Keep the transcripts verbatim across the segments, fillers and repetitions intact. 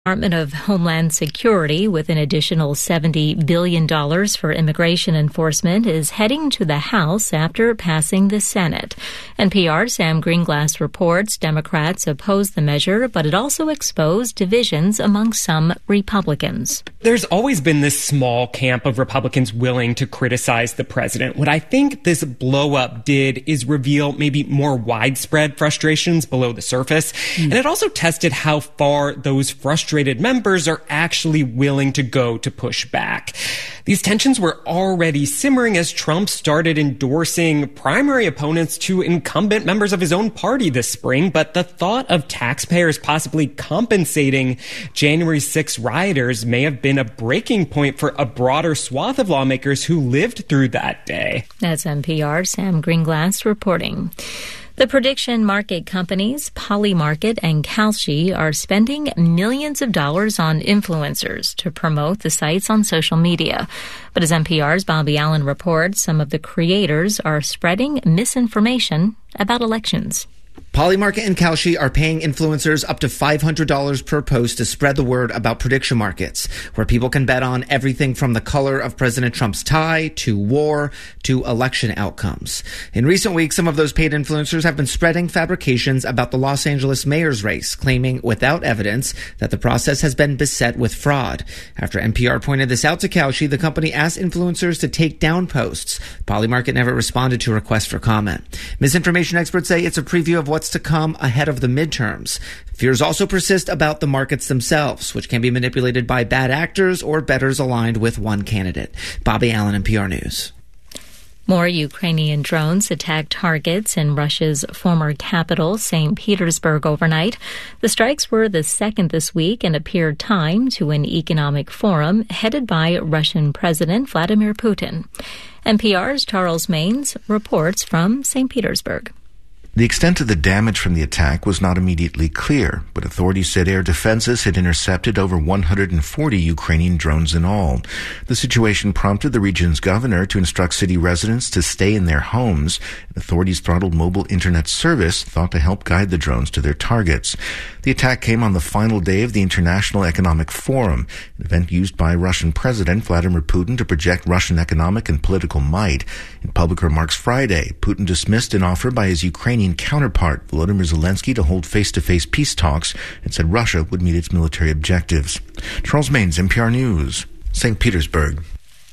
Department of Homeland Security, with an additional seventy billion dollars for immigration enforcement, is heading to the House after passing the Senate. N P R's Sam Greenglass reports Democrats oppose the measure, but it also exposed divisions among some Republicans. There's always been this small camp of Republicans willing to criticize the president. What I think this blow-up did is reveal maybe more widespread frustrations below the surface, mm. and it also tested how far those frustrations Frustrated members are actually willing to go to push back. These tensions were already simmering as Trump started endorsing primary opponents to incumbent members of his own party this spring, but the thought of taxpayers possibly compensating January sixth rioters may have been a breaking point for a broader swath of lawmakers who lived through that day. That's N P R Sam Greenglass reporting. The prediction market companies Polymarket and Kalshi are spending millions of dollars on influencers to promote the sites on social media. But as N P R's Bobby Allen reports, some of the creators are spreading misinformation about elections. Polymarket and Kalshi are paying influencers up to five hundred dollars per post to spread the word about prediction markets, where people can bet on everything from the color of President Trump's tie to war to election outcomes. In recent weeks, some of those paid influencers have been spreading fabrications about the Los Angeles mayor's race, claiming without evidence that the process has been beset with fraud. After N P R pointed this out to Kalshi, the company asked influencers to take down posts. Polymarket never responded to requests for comment. Misinformation experts say it's a preview of what's to come ahead of the midterms. Fears also persist about the markets themselves, which can be manipulated by bad actors or bettors aligned with one candidate. Bobby Allen, N P R News. More Ukrainian drones attacked targets in Russia's former capital, Saint Petersburg, overnight. The strikes were the second this week and appeared timed to an economic forum headed by Russian President Vladimir Putin. N P R's Charles Maines reports from Saint Petersburg. The extent of the damage from the attack was not immediately clear, but authorities said air defenses had intercepted over one hundred forty Ukrainian drones in all. The situation prompted the region's governor to instruct city residents to stay in their homes, and authorities throttled mobile internet service thought to help guide the drones to their targets. The attack came on the final day of the International Economic Forum, an event used by Russian President Vladimir Putin to project Russian economic and political might. In public remarks Friday, Putin dismissed an offer by his Ukrainian counterpart, Volodymyr Zelensky, to hold face-to-face peace talks and said Russia would meet its military objectives. Charles Maines, N P R News, Saint Petersburg.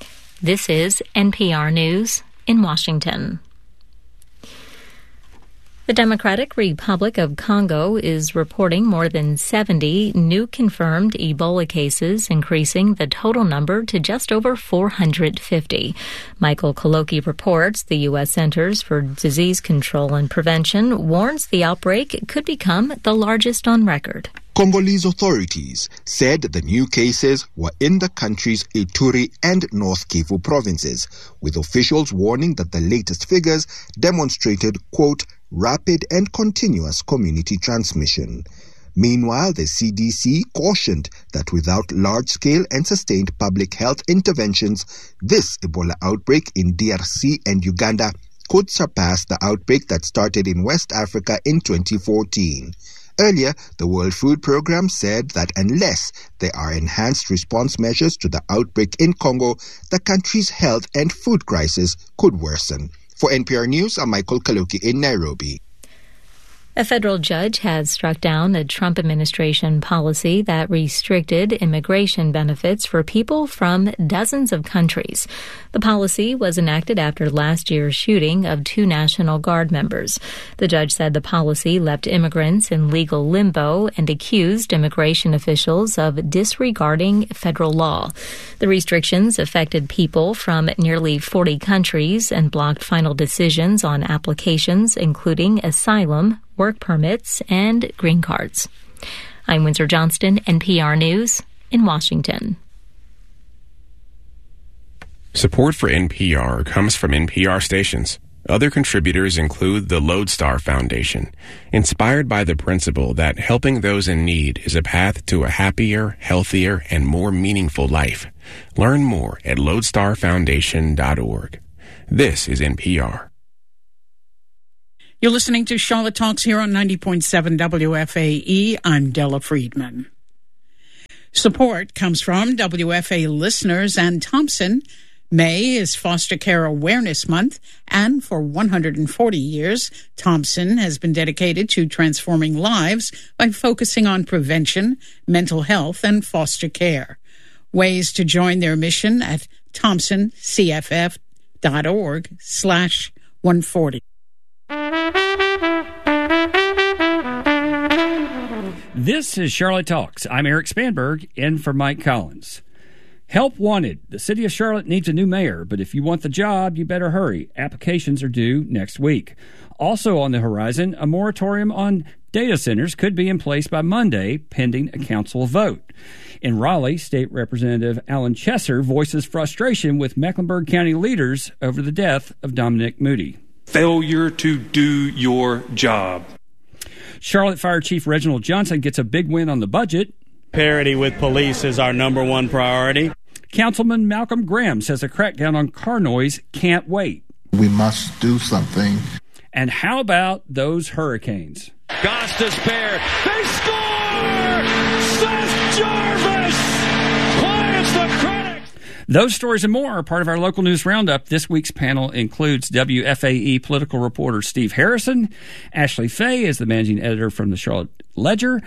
This is N P R News in Washington. The Democratic Republic of Congo is reporting more than seventy new confirmed Ebola cases, increasing the total number to just over four hundred fifty. Michael Koloki reports the U S Centers for Disease Control and Prevention warns the outbreak could become the largest on record. Congolese authorities said the new cases were in the country's Ituri and North Kivu provinces, with officials warning that the latest figures demonstrated, quote, rapid and continuous community transmission. Meanwhile, the C D C cautioned that without large-scale and sustained public health interventions, this Ebola outbreak in D R C and Uganda could surpass the outbreak that started in West Africa in twenty fourteen. Earlier, the World Food Programme said that unless there are enhanced response measures to the outbreak in Congo, the country's health and food crisis could worsen. For N P R News, I'm Michael Kaloki in Nairobi. A federal judge has struck down a Trump administration policy that restricted immigration benefits for people from dozens of countries. The policy was enacted after last year's shooting of two National Guard members. The judge said the policy left immigrants in legal limbo and accused immigration officials of disregarding federal law. The restrictions affected people from nearly forty countries and blocked final decisions on applications, including asylum, work permits, and green cards. I'm Windsor Johnston, N P R News in Washington. Support for N P R comes from N P R stations. Other contributors include the Lodestar Foundation, inspired by the principle that helping those in need is a path to a happier, healthier, and more meaningful life. Learn more at lodestar foundation dot org. This is N P R. You're listening to Charlotte Talks here on ninety point seven W F A E. I'm Della Friedman. Support comes from W F A listeners and Thompson. May is Foster Care Awareness Month, and for one hundred forty years, Thompson has been dedicated to transforming lives by focusing on prevention, mental health, and foster care. Ways to join their mission at thompsoncff.org slash 140. This is Charlotte Talks. I'm Eric Spanberg, in for Mike Collins. Help wanted. The city of Charlotte needs a new mayor, but if you want the job, you better hurry. Applications are due next week. Also on the horizon, a moratorium on data centers could be in place by Monday, pending a council vote. In Raleigh, State Representative Alan Chesser voices frustration with Mecklenburg County leaders over the death of Dominic Moody. Failure to do your job. Charlotte Fire Chief Reginald Johnson gets a big win on the budget. Parity with police is our number one priority. Councilman Malcolm Graham says a crackdown on car noise can't wait. We must do something. And how about those hurricanes? Goss to spare. They score! Seth Jarvis! Quiets the critics! Those stories and more are part of our local news roundup. This week's panel includes W F A E political reporter Steve Harrison. Ashley Fay is the managing editor from the Charlotte Ledger.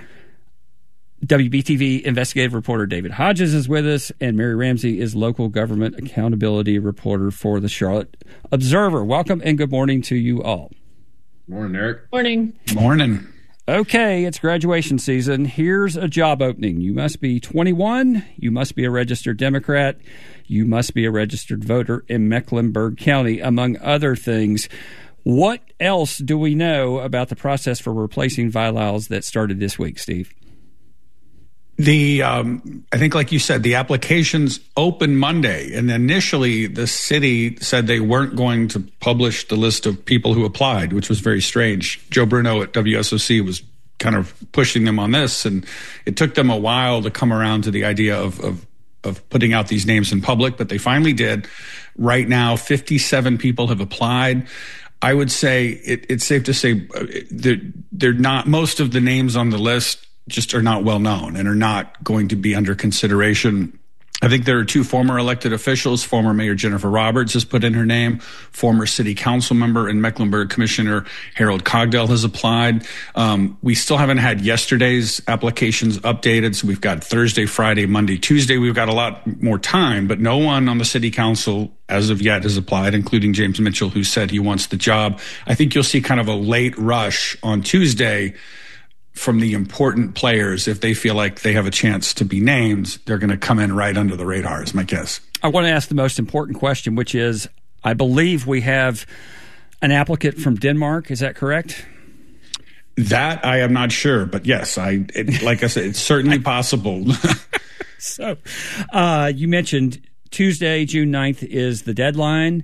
W B T V investigative reporter David Hodges is with us, and Mary Ramsey is local government accountability reporter for the Charlotte Observer. Welcome and good morning to you all. Morning, Eric. Morning. Morning. Okay, it's graduation season. Here's a job opening. You must be twenty-one. You must be a registered Democrat. You must be a registered voter in Mecklenburg County, among other things. What else do we know about the process for replacing vials that started this week, Steve? The um, I think, like you said, the applications open Monday, and initially the city said they weren't going to publish the list of people who applied, which was very strange. Joe Bruno at W S O C was kind of pushing them on this, and it took them a while to come around to the idea of of, of putting out these names in public, but they finally did. Right now, fifty-seven people have applied. I would say it, it's safe to say they're, they're not, most of the names on the list just are not well known and are not going to be under consideration. I think there are two former elected officials. Former Mayor Jennifer Roberts has put in her name. Former city council member and Mecklenburg Commissioner Harold Cogdell has applied. Um, we still haven't had yesterday's applications updated. So we've got Thursday, Friday, Monday, Tuesday. We've got a lot more time, but no one on the city council as of yet has applied, including James Mitchell, who said he wants the job. I think you'll see kind of a late rush on Tuesday from the important players. If they feel like they have a chance to be named, they're going to come in right under the radar, is my guess. I want to ask the most important question, which is, I believe we have an applicant from Denmark. Is that correct? That I am not sure, but yes, I it, like I said, it's certainly possible. So uh, you mentioned Tuesday, June ninth is the deadline.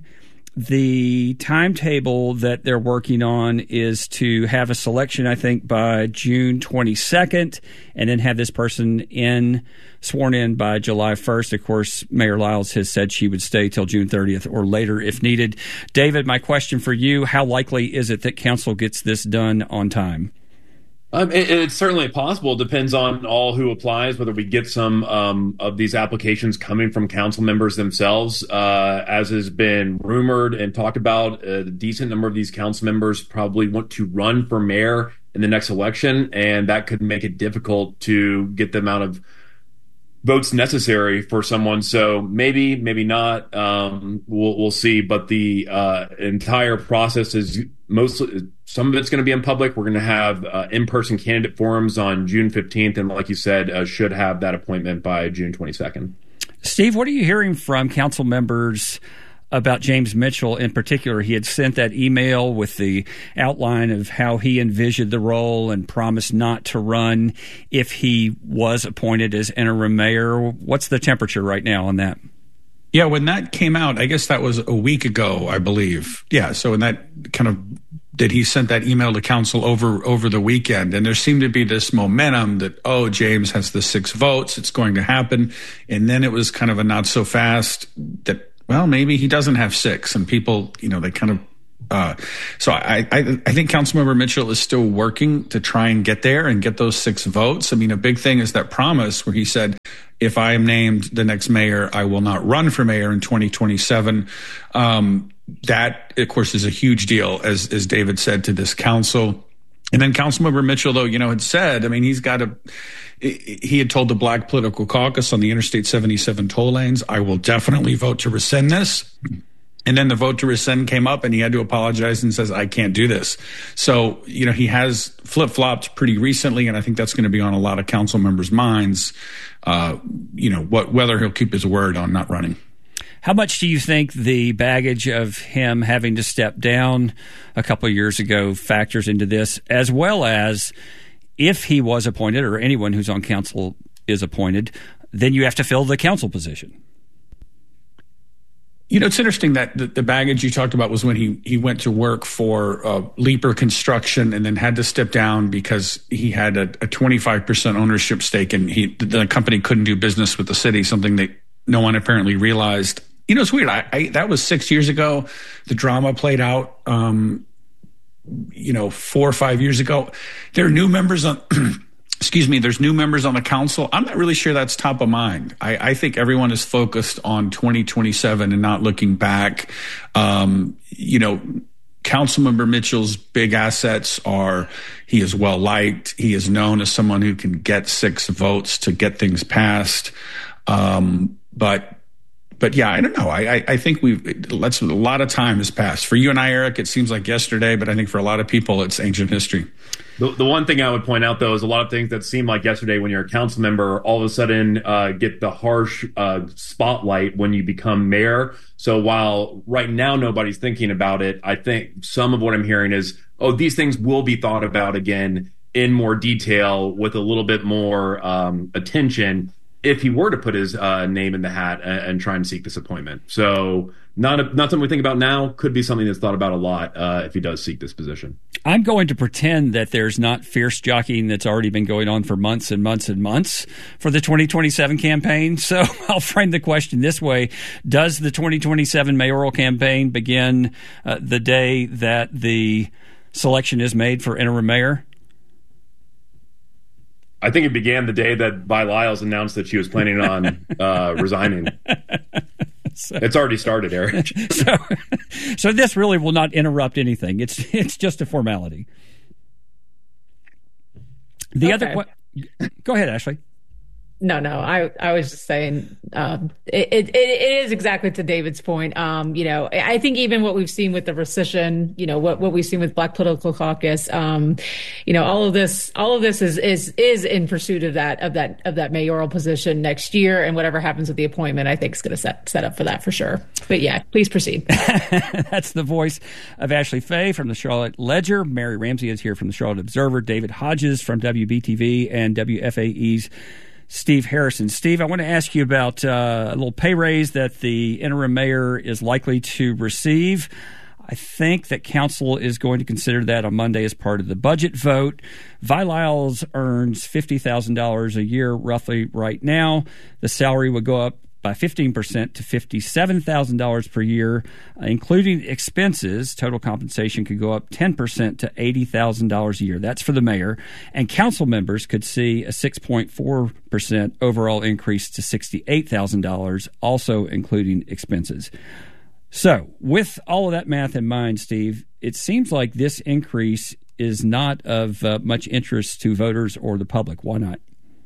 The timetable that they're working on is to have a selection, I think, by June twenty-second, and then have this person in sworn in by July first. Of course, Mayor Lyles has said she would stay till June thirtieth or later if needed. David, my question for you, how likely is it that council gets this done on time? Um, it, it's certainly possible. It depends on all who applies, whether we get some um, of these applications coming from council members themselves. Uh, as has been rumored and talked about, a decent number of these council members probably want to run for mayor in the next election, and that could make it difficult to get the amount of votes necessary for someone. So maybe, maybe not. Um, we'll, we'll see. But the uh, entire process is mostly, some of it's going to be in public. We're going to have uh, in-person candidate forums on June fifteenth. And like you said, uh, should have that appointment by June twenty-second. Steve, what are you hearing from council members about James Mitchell in particular? He had sent that email with the outline of how he envisioned the role and promised not to run if he was appointed as interim mayor. What's the temperature right now on that? Yeah, when that came out, I guess that was a week ago, I believe. Yeah, so in that kind of that he sent that email to council over over the weekend, and there seemed to be this momentum that, oh, James has the six votes, it's going to happen. And then it was kind of a not so fast that, well, maybe he doesn't have six, and people, you know, they kind of, uh, so I, I, I think Councilmember Mitchell is still working to try and get there and get those six votes. I mean, a big thing is that promise where he said, if I am named the next mayor, I will not run for mayor in twenty twenty-seven. Um, that, of course, is a huge deal, as, as David said, to this council. And then Councilmember Mitchell, though, you know, had said, I mean, he's got a, he had told the Black Political Caucus on the Interstate seventy-seven toll lanes, I will definitely vote to rescind this. And then the vote to rescind came up and he had to apologize and says, I can't do this. So, you know, he has flip-flopped pretty recently, and I think that's going to be on a lot of council members' minds, uh, you know, what, whether he'll keep his word on not running. How much do you think the baggage of him having to step down a couple of years ago factors into this, as well as if he was appointed or anyone who's on council is appointed, then you have to fill the council position? You know, it's interesting that the, the baggage you talked about was when he, he went to work for uh, Leaper Construction and then had to step down because he had a, a twenty-five percent ownership stake and he, the company couldn't do business with the city, something that no one apparently realized. You know, it's weird. I, I that was six years ago. The drama played out, um, you know, four or five years ago. There are new members on... Excuse me, there's new members on the council. I'm not really sure that's top of mind. I, I think everyone is focused on twenty twenty-seven and not looking back. Um, you know, Councilmember Mitchell's big assets are he is well liked. He is known as someone who can get six votes to get things passed. Um, but But yeah, I don't know. I, I, I think we've let's a lot of time has passed. For you and I, Eric, it seems like yesterday, but I think for a lot of people, it's ancient history. The, the one thing I would point out, though, is a lot of things that seem like yesterday when you're a council member all of a sudden uh, get the harsh uh, spotlight when you become mayor. So while right now nobody's thinking about it, I think some of what I'm hearing is, oh, these things will be thought about again in more detail with a little bit more um, attention if he were to put his uh, name in the hat and, and try and seek this appointment. So not a, not something we think about now, could be something that's thought about a lot uh, if he does seek this position. I'm going to pretend that there's not fierce jockeying that's already been going on for months and months and months for the twenty twenty-seven campaign. So I'll frame the question this way. Does the twenty twenty-seven mayoral campaign begin uh, the day that the selection is made for interim mayor? I think it began the day that Vi Lyles announced that she was planning on uh, resigning. So, it's already started, Eric. So, so this really will not interrupt anything. It's it's just a formality. The okay. other, go ahead, Ashley. No, no, I, I was just saying, um, it, it, it is exactly to David's point. Um, you know, I think even what we've seen with the rescission, you know, what, what we've seen with Black Political Caucus, um, you know, all of this, all of this is, is, is in pursuit of that, of that, of that mayoral position next year. And whatever happens with the appointment, I think is going to set, set up for that for sure. But yeah, please proceed. That's the voice of Ashley Fay from the Charlotte Ledger. Mary Ramsey is here from the Charlotte Observer. David Hodges from W B T V and W F A E's Steve Harrison. Steve, I want to ask you about uh, a little pay raise that the interim mayor is likely to receive. I think that council is going to consider that on Monday as part of the budget vote. Vi Lyles earns fifty thousand dollars a year roughly right now. The salary would go up by fifteen percent to fifty-seven thousand dollars per year, uh, including expenses. Total compensation could go up ten percent to eighty thousand dollars a year. That's for the mayor. And council members could see a six point four percent overall increase to sixty-eight thousand dollars, also including expenses. So with all of that math in mind, Steve, it seems like this increase is not of uh, much interest to voters or the public. Why not?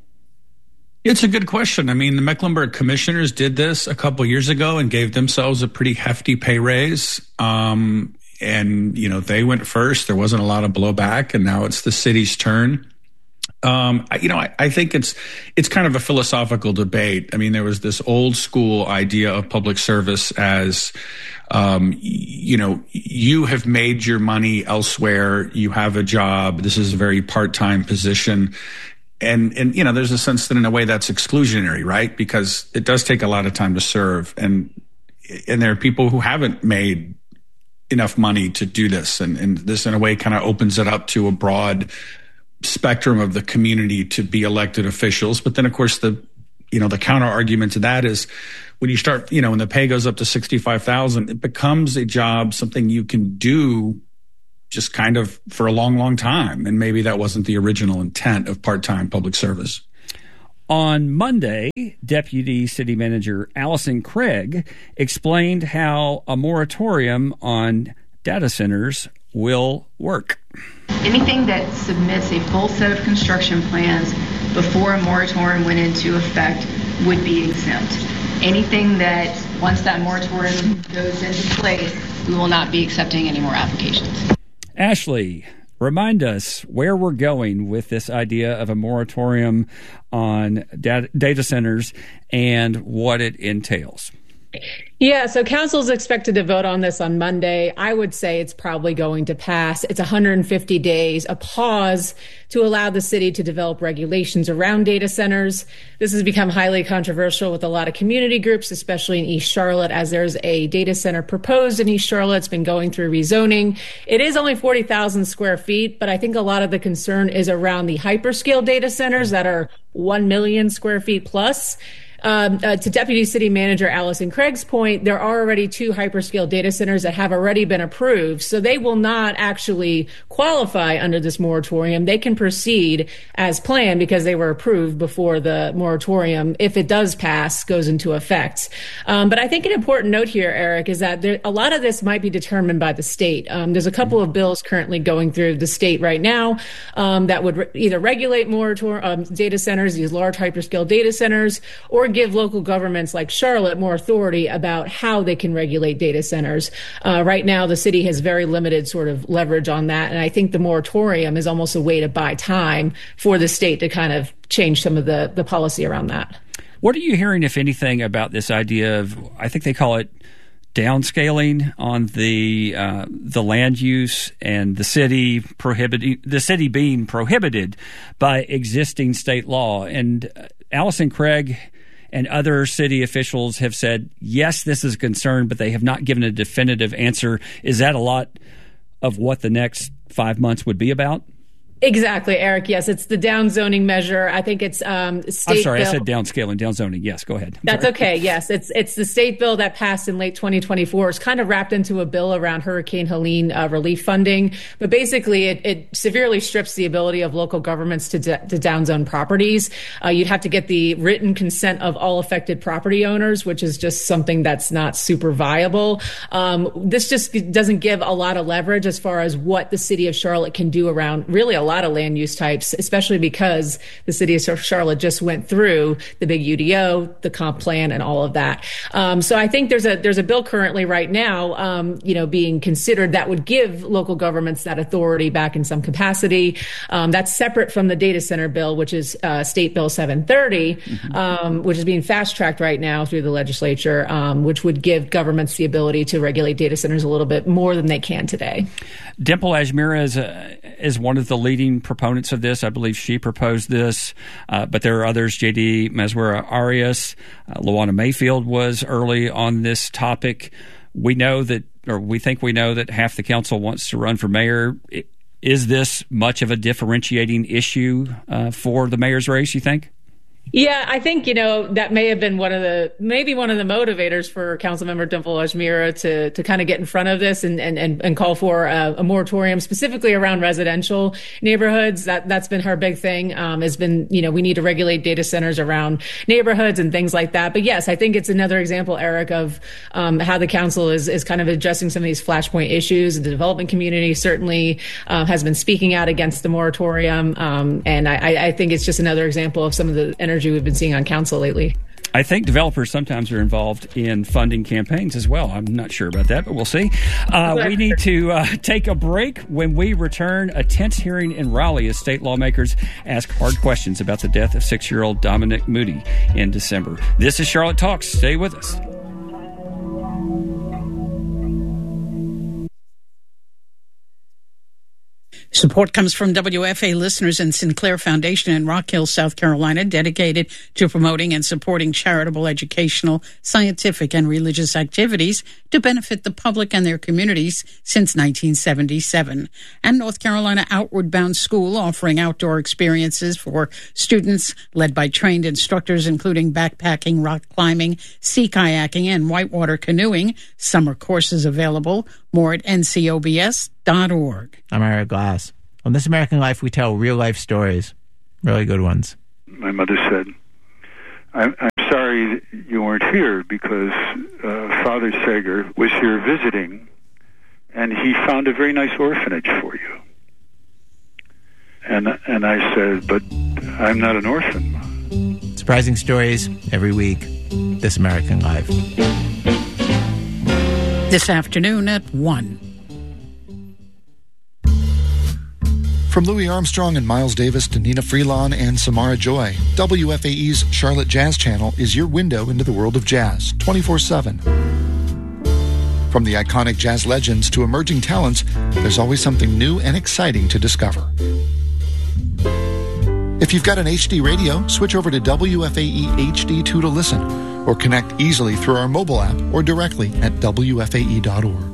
It's a good question. I mean, the Mecklenburg commissioners did this a couple years ago and gave themselves a pretty hefty pay raise. Um, and, you know, they went first. There wasn't a lot of blowback, and now it's the city's turn. Um, I, you know, I, I think it's it's kind of a philosophical debate. I mean, there was this old school idea of public service as, um, you know, you have made your money elsewhere. You have a job. This is a very part-time position. And, and, you know, there's a sense that in a way that's exclusionary, right? Because it does take a lot of time to serve. And, and there are people who haven't made enough money to do this. And, and this in a way kind of opens it up to a broad spectrum of the community to be elected officials. But then of course the, you know, the counter argument to that is when you start, you know, when the pay goes up to sixty-five thousand, it becomes a job, something you can do just kind of for a long, long time. And maybe that wasn't the original intent of part-time public service. On Monday, Deputy City Manager Allison Craig explained how a moratorium on data centers will work. Anything that submits a full set of construction plans before a moratorium went into effect would be exempt. Anything that, once that moratorium goes into place, we will not be accepting any more applications. Ashley, remind us where we're going with this idea of a moratorium on data, data centers and what it entails. Yeah, so council is expected to vote on this on Monday. I would say it's probably going to pass. It's one hundred fifty days, a pause to allow the city to develop regulations around data centers. This has become highly controversial with a lot of community groups, especially in East Charlotte, as there's a data center proposed in East Charlotte. It's been going through rezoning. It is only forty thousand square feet, but I think a lot of the concern is around the hyperscale data centers that are one million square feet plus. Um, uh, to Deputy City Manager Allison Craig's point, there are already two hyperscale data centers that have already been approved, so they will not actually qualify under this moratorium. They can proceed as planned because they were approved before the moratorium, if it does pass, goes into effect. Um, but I think an important note here, Eric, is that there, a lot of this might be determined by the state. Um, there's a couple of bills currently going through the state right now um, that would re- either regulate moratorium um, data centers, these large hyperscale data centers, or give local governments like Charlotte more authority about how they can regulate data centers. Uh, right now, the city has very limited sort of leverage on that. And I think the moratorium is almost a way to buy time for the state to kind of change some of the, the policy around that. What are you hearing, if anything, about this idea of, I think they call it downscaling on the uh, the land use and the city prohibiting the city being prohibited by existing state law? And uh, Allison Craig and other city officials have said, yes, this is a concern, but they have not given a definitive answer. Is that a lot of what the next five months would be about? Exactly, Eric. Yes, it's the downzoning measure. I think it's um, state I'm sorry, bill. I said downscaling, downzoning. Yes, go ahead. I'm That's sorry. okay. Yes, it's it's the state bill that passed in late twenty twenty-four. It's kind of wrapped into a bill around Hurricane Helene uh, relief funding. But basically, it, it severely strips the ability of local governments to, d- to downzone properties. Uh, you'd have to get the written consent of all affected property owners, which is just something that's not super viable. Um, this just doesn't give a lot of leverage as far as what the city of Charlotte can do around really a lot of land use types, especially because the city of Charlotte just went through the big U D O, the comp plan, and all of that. Um, so I think there's a there's a bill currently right now, um, you know, being considered that would give local governments that authority back in some capacity. Um, that's separate from the data center bill, which is uh, State Bill seven thirty, mm-hmm. um, which is being fast tracked right now through the legislature, um, which would give governments the ability to regulate data centers a little bit more than they can today. Dimple Ajmera is a, is one of the leading proponents of this. I believe she proposed this, uh, but there are others. J D Maswara Arias, uh, Luana Mayfield was early on this topic. We know that, or we think we know that half the council wants to run for mayor. Is this much of a differentiating issue uh, for the mayor's race, you think? Yeah, I think, you know, that may have been one of the, maybe one of the motivators for Councilmember Dimple Ajmera to to kind of get in front of this and and, and, and call for a, a moratorium specifically around residential neighborhoods. That, that's been her big thing, um, has been, you know, we need to regulate data centers around neighborhoods and things like that. But yes, I think it's another example, Eric, of um, how the council is, is kind of addressing some of these flashpoint issues. The development community certainly uh, has been speaking out against the moratorium. Um, and I, I think it's just another example of some of the energy we've been seeing on council lately. I think developers sometimes are involved in funding campaigns as well. I'm not sure about that, but we'll see. Uh, we need to uh, take a break. When we return, a tense hearing in Raleigh as state lawmakers ask hard questions about the death of six-year-old Dominic Moody in December. This is Charlotte Talks. Stay with us. Support comes from W F A listeners and Sinclair Foundation in Rock Hill, South Carolina, dedicated to promoting and supporting charitable, educational, scientific, and religious activities to benefit the public and their communities since nineteen seventy-seven. And North Carolina Outward Bound School, offering outdoor experiences for students led by trained instructors, including backpacking, rock climbing, sea kayaking, and whitewater canoeing. Summer courses available. More at N C O B S dot org. I'm Ira Glass. On This American Life, we tell real-life stories, really good ones. My mother said, I'm, I'm sorry you weren't here because uh, Father Sager was here visiting, and he found a very nice orphanage for you. And and I said, but I'm not an orphan. Surprising stories every week. This American Life. This afternoon at one. From Louis Armstrong and Miles Davis to Nina Freelon and Samara Joy, W F A E's Charlotte Jazz Channel is your window into the world of jazz, twenty-four seven. From the iconic jazz legends to emerging talents, there's always something new and exciting to discover. If you've got an H D radio, switch over to W F A E H D two to listen, or connect easily through our mobile app or directly at W F A E dot org.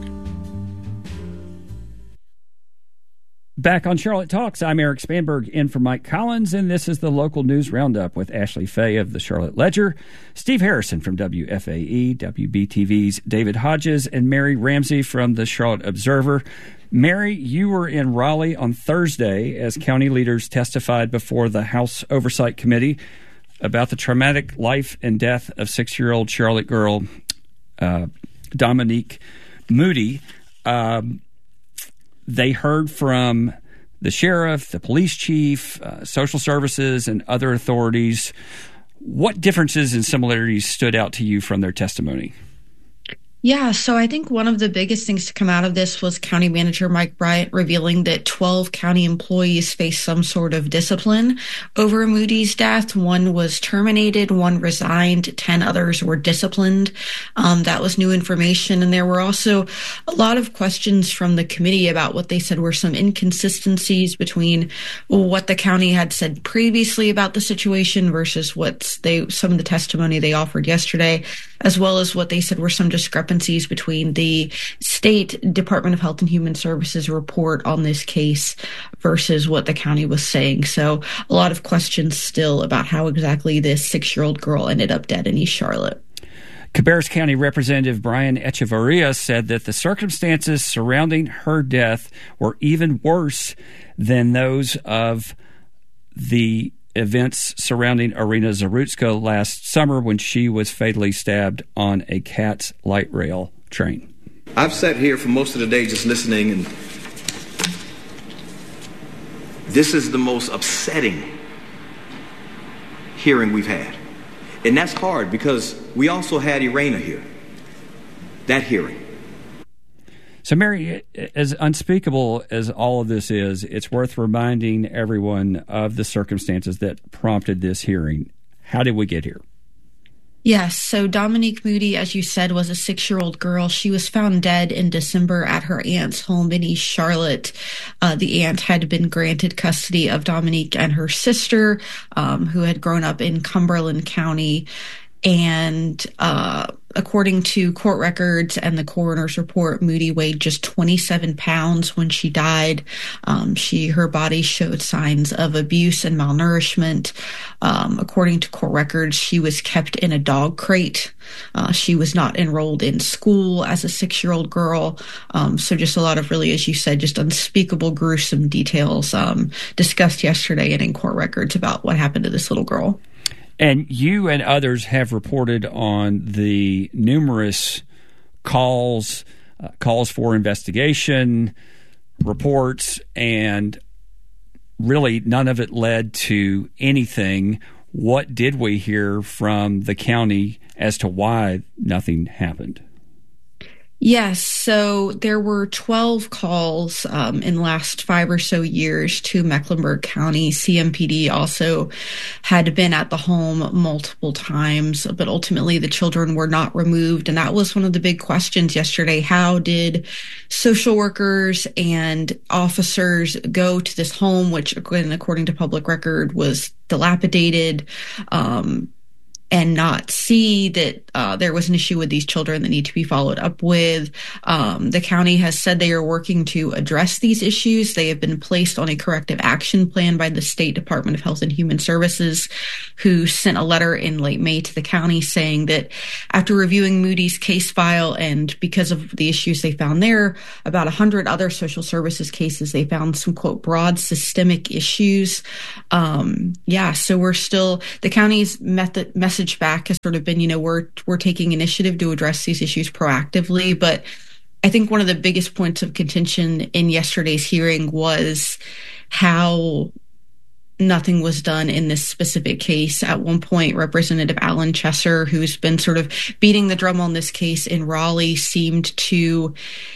Back on Charlotte Talks, I'm Eric Spanberg in for Mike Collins, and this is the local news roundup with Ashley Fay of the Charlotte Ledger, Steve Harrison from W F A E, W B T V's David Hodges, and Mary Ramsey from the Charlotte Observer. Mary, you were in Raleigh on Thursday as county leaders testified before the House Oversight Committee about the traumatic life and death of six-year-old Charlotte girl uh, Dominique Moody. Um, They heard from the sheriff, the police chief, uh, social services, and other authorities. What differences and similarities stood out to you from their testimony? Yeah, so I think one of the biggest things to come out of this was County Manager Mike Bryant revealing that twelve county employees faced some sort of discipline over Moody's death. One was terminated, one resigned, ten others were disciplined. Um, that was new information. And there were also a lot of questions from the committee about what they said were some inconsistencies between what the county had said previously about the situation versus what they some of the testimony they offered yesterday, as well as what they said were some discrepancies between the State Department of Health and Human Services report on this case versus what the county was saying. So a lot of questions still about how exactly this six-year-old girl ended up dead in East Charlotte. Cabarrus County Representative Brian Echevarria said that the circumstances surrounding her death were even worse than those of the events surrounding Irina Zarutska last summer when she was fatally stabbed on a CATS light rail train. I've sat here for most of the day just listening, and this is the most upsetting hearing we've had. And that's hard because we also had Irina here, that hearing. So, Mary, as unspeakable as all of this is, it's worth reminding everyone of the circumstances that prompted this hearing. How did we get here? Yes, so Dominique Moody, as you said, was a six-year-old girl. She was found dead in December at her aunt's home in East Charlotte. Uh, the aunt had been granted custody of Dominique and her sister, um, who had grown up in Cumberland County. And uh, according to court records and the coroner's report, Moody weighed just twenty-seven pounds when she died. Um, she her body showed signs of abuse and malnourishment. Um, according to court records, she was kept in a dog crate. Uh, she was not enrolled in school as a six-year-old girl. Um, so just a lot of really, as you said, just unspeakable, gruesome details um, discussed yesterday and in court records about what happened to this little girl. And you and others have reported on the numerous calls, uh, calls for investigation, reports, and really none of it led to anything. What did we hear from the county as to why nothing happened? Yes, so there were twelve calls um, in the last five or so years to Mecklenburg County. C M P D also had been at the home multiple times, but ultimately the children were not removed. And that was one of the big questions yesterday. How did social workers and officers go to this home, which, according to public record, was dilapidated, um, and not see that uh, there was an issue with these children that need to be followed up with. Um, the county has said they are working to address these issues. They have been placed on a corrective action plan by the State Department of Health and Human Services, who sent a letter in late May to the county saying that after reviewing Moody's case file and because of the issues they found there, about one hundred other social services cases, they found some, quote, broad systemic issues. Um, yeah, so we're still, the county's method, message message back has sort of been, you know, we're we're taking initiative to address these issues proactively. But I think one of the biggest points of contention in yesterday's hearing was how nothing was done in this specific case. At one point, Representative Alan Chesser, who's been sort of beating the drum on this case in Raleigh, seemed to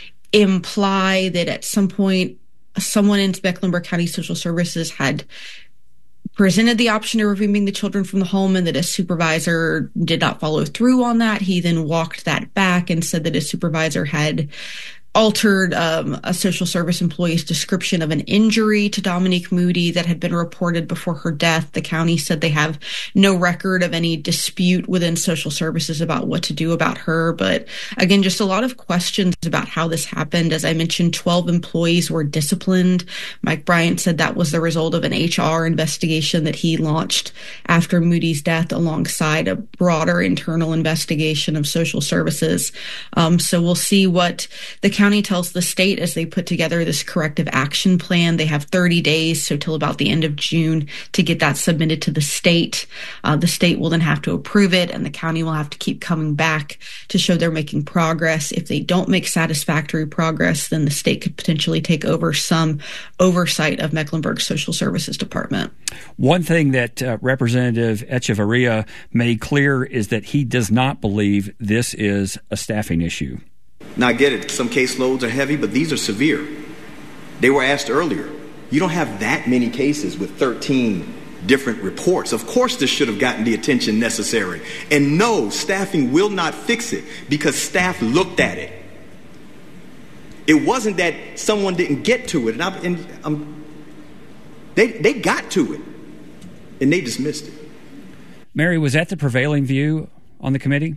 imply that at some point someone in Mecklenburg County Social Services had presented the option of removing the children from the home and that a supervisor did not follow through on that. He then walked that back and said that a supervisor had altered um, a social service employee's description of an injury to Dominique Moody that had been reported before her death. The county said they have no record of any dispute within social services about what to do about her. But again, just a lot of questions about how this happened. As I mentioned, twelve employees were disciplined. Mike Bryant said that was the result of an H R investigation that he launched after Moody's death alongside a broader internal investigation of social services. Um, so we'll see what the county tells the state as they put together this corrective action plan. They have thirty days, so till about the end of June, to get that submitted to the state. Uh, the state will then have to approve it, and the county will have to keep coming back to show they're making progress. If they don't make satisfactory progress, then the state could potentially take over some oversight of Mecklenburg Social Services Department. One thing that uh, Representative Echevarria made clear is that he does not believe this is a staffing issue. Now, I get it. Some caseloads are heavy, but these are severe. They were asked earlier. You don't have that many cases with thirteen different reports. Of course, this should have gotten the attention necessary. And no, staffing will not fix it because staff looked at it. It wasn't that someone didn't get to it. And, I, and um, they, they got to it, and they dismissed it. Mary, was that the prevailing view on the committee?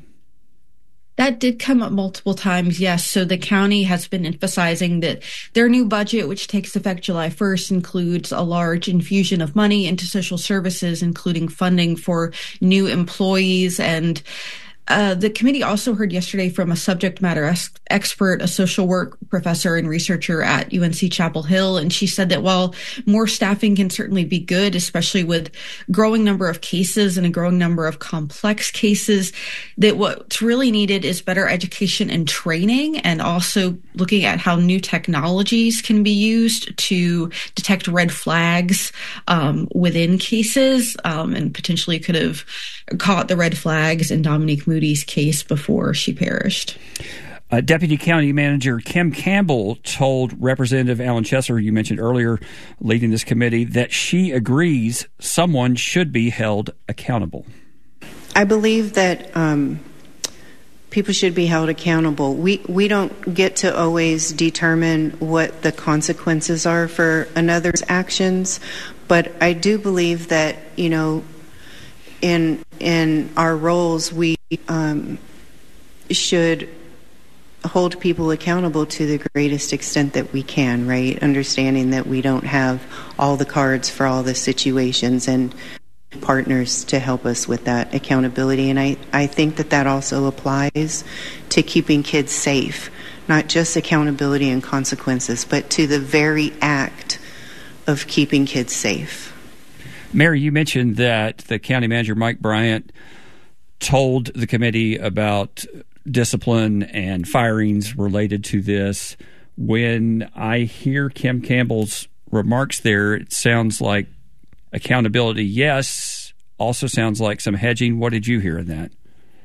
That did come up multiple times, yes. So the county has been emphasizing that their new budget, which takes effect July first, includes a large infusion of money into social services, including funding for new employees. And Uh, the committee also heard yesterday from a subject matter es- expert, a social work professor and researcher at U N C Chapel Hill. And she said that while more staffing can certainly be good, especially with growing number of cases and a growing number of complex cases, that what's really needed is better education and training, and also looking at how new technologies can be used to detect red flags um, within cases, um, and potentially could have caught the red flags in Dominique Moody's case before she perished. Uh, Deputy County Manager Kim Campbell told Representative Alan Chesser, you mentioned earlier, leading this committee, that she agrees someone should be held accountable. I believe that um, people should be held accountable. We we don't get to always determine what the consequences are for another's actions, but I do believe that, you know, in in our roles, we um, should hold people accountable to the greatest extent that we can, right? Understanding that we don't have all the cards for all the situations, and partners to help us with that accountability. And I, I think that that also applies to keeping kids safe, not just accountability and consequences, but to the very act of keeping kids safe. Mary, you mentioned that the county manager, Mike Bryant, told the committee about discipline and firings related to this. When I hear Kim Campbell's remarks there, it sounds like accountability, yes. Also sounds like some hedging. What did you hear in that?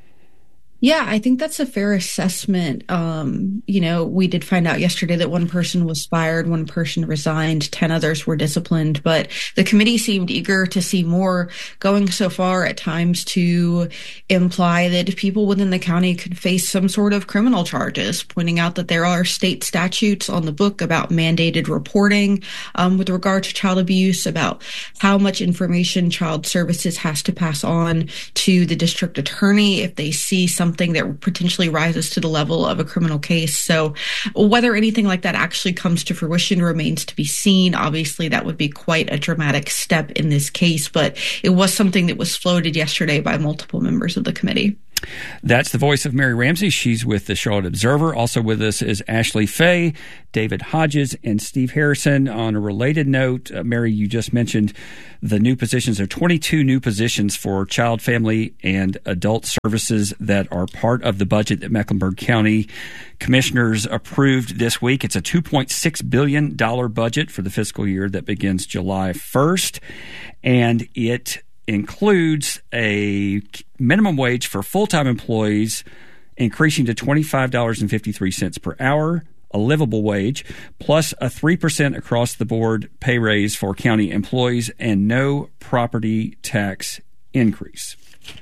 Yeah, I think that's a fair assessment. Um, you know, we did find out yesterday that one person was fired, one person resigned, ten others were disciplined, but the committee seemed eager to see more, going so far at times to imply that people within the county could face some sort of criminal charges, pointing out that there are state statutes on the book about mandated reporting um, with regard to child abuse, about how much information child services has to pass on to the district attorney if they see some something that potentially rises to the level of a criminal case. So whether anything like that actually comes to fruition remains to be seen. Obviously, that would be quite a dramatic step in this case, but it was something that was floated yesterday by multiple members of the committee. That's the voice of Mary Ramsey. She's with the Charlotte Observer. Also with us is Ashley Fay, David Hodges, and Steve Harrison. On a related note, uh, Mary, you just mentioned the new positions. There are twenty-two new positions for child, family, and adult services that are part of the budget that Mecklenburg County commissioners approved this week. It's a two point six billion dollars budget for the fiscal year that begins July first, and it includes a minimum wage for full-time employees increasing to twenty-five dollars and fifty-three cents per hour, a livable wage, plus a three percent across-the-board pay raise for county employees, and no property tax increase.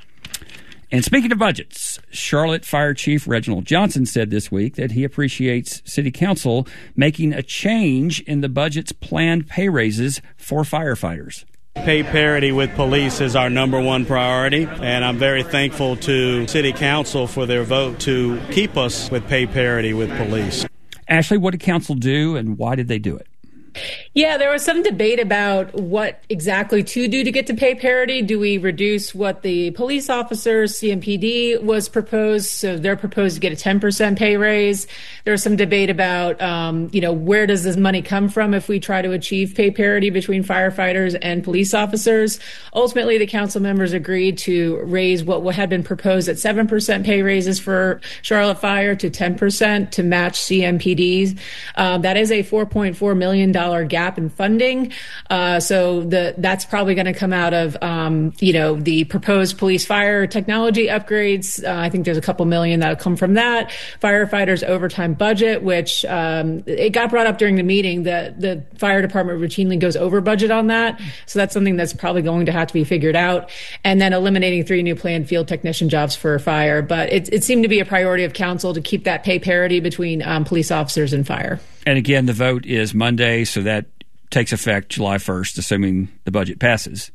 And speaking of budgets, Charlotte Fire Chief Reginald Johnson said this week that he appreciates City Council making a change in the budget's planned pay raises for firefighters. Pay parity with police is our number one priority, and I'm very thankful to City Council for their vote to keep us with pay parity with police. Ashley, what did Council do, and why did they do it? Yeah, there was some debate about what exactly to do to get to pay parity. Do we reduce what the police officers, C M P D, was proposed? So they're proposed to get a ten percent pay raise. There was some debate about, um, you know, where does this money come from if we try to achieve pay parity between firefighters and police officers? Ultimately, the council members agreed to raise what had been proposed at seven percent pay raises for Charlotte Fire to ten percent to match C M P Ds. Um, that is a four point four million dollars gap in funding. Uh, so the, that's probably going to come out of, um, you know, the proposed police fire technology upgrades. Uh, I think there's a couple million that'll come from that. Firefighters overtime budget, which um, it got brought up during the meeting that the fire department routinely goes over budget on that. So that's something that's probably going to have to be figured out. And then eliminating three new planned field technician jobs for fire. But it, it seemed to be a priority of council to keep that pay parity between um, police officers and fire. And again, the vote is Monday, so that takes effect July first, assuming the budget passes.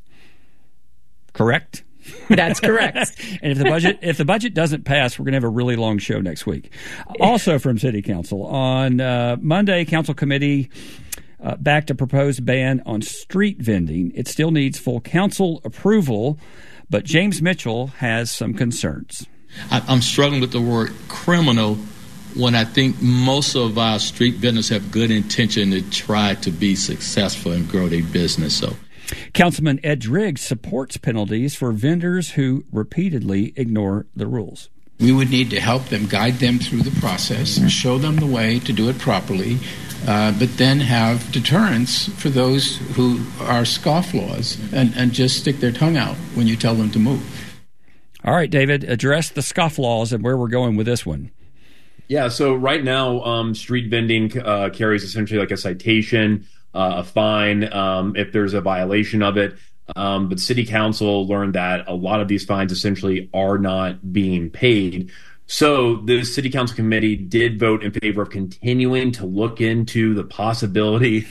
Correct? That's correct. And if the budget if the budget doesn't pass, we're going to have a really long show next week. Also from City Council, on uh, Monday, Council Committee uh, backed a proposed ban on street vending. It still needs full council approval, but James Mitchell has some concerns. I, I'm struggling with the word criminal when I think most of our street vendors have good intention to try to be successful and grow their business. So, Councilman Ed Driggs supports penalties for vendors who repeatedly ignore the rules. We would need to help them, guide them through the process, show them the way to do it properly, uh, but then have deterrence for those who are scofflaws and, and just stick their tongue out when you tell them to move. All right, David, address the scofflaws and where we're going with this one. Yeah, so right now, um, street vending uh, carries essentially like a citation, uh, a fine, um, if there's a violation of it. Um, but City Council learned that a lot of these fines essentially are not being paid. So the City Council Committee did vote in favor of continuing to look into the possibility